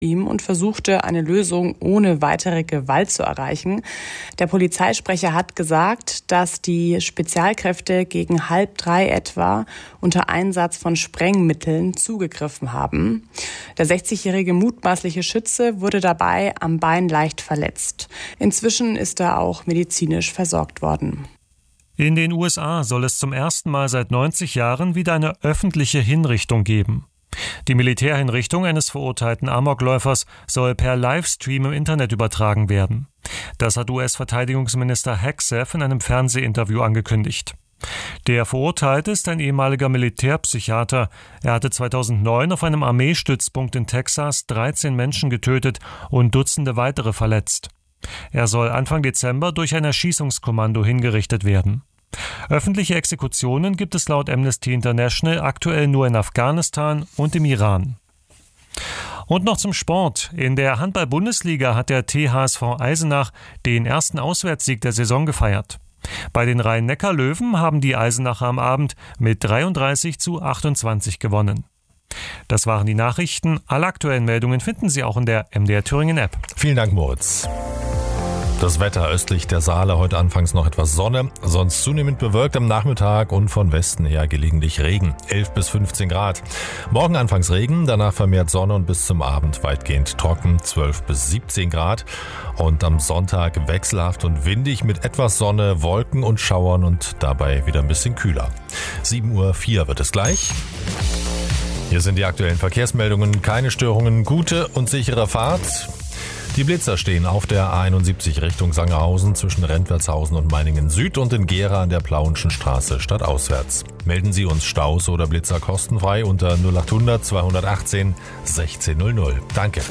ihm und versuchte, eine Lösung ohne weitere Gewalt zu erreichen. Der Polizeisprecher hat gesagt, dass die Spezialkräfte gegen 2:30 etwa unter Einsatz von Sprengmitteln zugegriffen haben. Der 60-jährige mutmaßliche Schütze wurde dabei am Bein leicht verletzt. Inzwischen ist er auch medizinisch versorgt worden. In den USA soll es zum ersten Mal seit 90 Jahren wieder eine öffentliche Hinrichtung geben. Die Militärhinrichtung eines verurteilten Amokläufers soll per Livestream im Internet übertragen werden. Das hat US-Verteidigungsminister Hegseth in einem Fernsehinterview angekündigt. Der Verurteilte ist ein ehemaliger Militärpsychiater. Er hatte 2009 auf einem Armeestützpunkt in Texas 13 Menschen getötet und Dutzende weitere verletzt. Er soll Anfang Dezember durch ein Erschießungskommando hingerichtet werden. Öffentliche Exekutionen gibt es laut Amnesty International aktuell nur in Afghanistan und im Iran. Und noch zum Sport. In der Handball-Bundesliga hat der THSV Eisenach den ersten Auswärtssieg der Saison gefeiert. Bei den Rhein-Neckar-Löwen haben die Eisenacher am Abend mit 33:28 gewonnen. Das waren die Nachrichten. Alle aktuellen Meldungen finden Sie auch in der MDR Thüringen App. Vielen Dank, Moritz. Das Wetter östlich der Saale, heute anfangs noch etwas Sonne, sonst zunehmend bewölkt am Nachmittag und von Westen her gelegentlich Regen, 11 bis 15 Grad. Morgen anfangs Regen, danach vermehrt Sonne und bis zum Abend weitgehend trocken, 12 bis 17 Grad. Und am Sonntag wechselhaft und windig mit etwas Sonne, Wolken und Schauern und dabei wieder ein bisschen kühler. 7:04 Uhr wird es gleich. Hier sind die aktuellen Verkehrsmeldungen, keine Störungen, gute und sichere Fahrt. Die Blitzer stehen auf der A71 Richtung Sangerhausen zwischen Rentwertshausen und Meiningen Süd und in Gera an der Plauenschen Straße stadtauswärts. Melden Sie uns Staus oder Blitzer kostenfrei unter 0800 218 1600. Danke.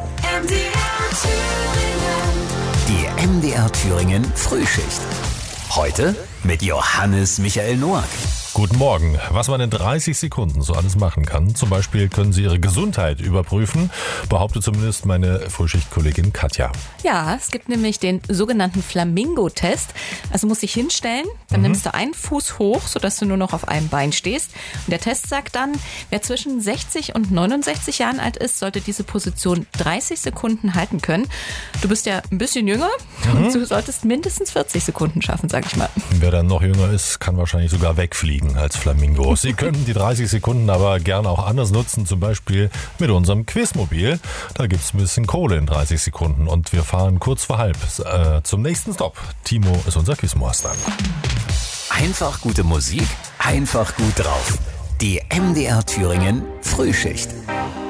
Die MDR Thüringen Frühschicht. Heute mit Johannes Michael Noack. Guten Morgen. Was man in 30 Sekunden so alles machen kann. Zum Beispiel können Sie Ihre Gesundheit überprüfen, behauptet zumindest meine Frühschichtkollegin Katja. Ja, es gibt nämlich den sogenannten Flamingo-Test. Also musst dich hinstellen, dann nimmst du einen Fuß hoch, sodass du nur noch auf einem Bein stehst. Und der Test sagt dann, wer zwischen 60 und 69 Jahren alt ist, sollte diese Position 30 Sekunden halten können. Du bist ja ein bisschen jünger und du solltest mindestens 40 Sekunden schaffen, sag ich mal. Wer dann noch jünger ist, kann wahrscheinlich sogar wegfliegen als Flamingo. Sie können die 30 Sekunden aber gerne auch anders nutzen, zum Beispiel mit unserem Quizmobil. Da gibt es ein bisschen Kohle in 30 Sekunden und wir fahren kurz vor halb zum nächsten Stop. Timo ist unser Quizmaster. Einfach gute Musik, einfach gut drauf. Die MDR Thüringen Frühschicht.